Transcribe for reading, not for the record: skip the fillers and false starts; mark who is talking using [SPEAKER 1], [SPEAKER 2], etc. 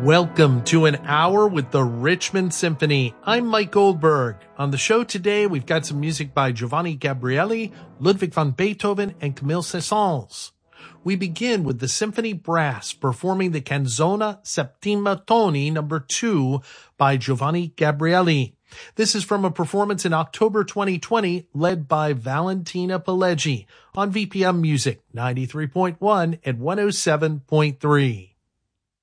[SPEAKER 1] Welcome to an hour with the Richmond Symphony. I'm Mike Goldberg. On the show today, we've got some music by Giovanni Gabrieli, Ludwig van Beethoven, and Camille Saint-Saëns. We begin with the Symphony Brass performing the Canzone Settima Toni No. 2 by Giovanni Gabrieli. This is from a performance in October 2020 led by Valentina Pileggi on VPM Music 93.1 and 107.3.